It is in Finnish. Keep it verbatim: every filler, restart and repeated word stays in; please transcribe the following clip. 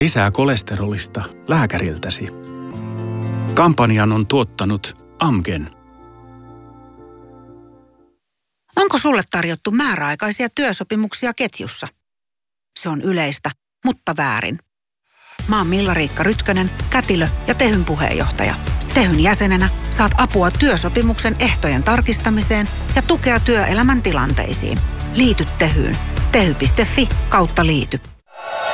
Lisää kolesterolista lääkäriltäsi. Kampanjan on tuottanut Amgen. Onko sulle tarjottu määräaikaisia työsopimuksia ketjussa? Se on yleistä, mutta väärin. Mä oon Milla-Riikka Rytkönen, kätilö ja Tehyn puheenjohtaja. Tehyn jäsenenä saat apua työsopimuksen ehtojen tarkistamiseen ja tukea työelämän tilanteisiin. Liity Tehyyn. tehy piste fi kautta liity.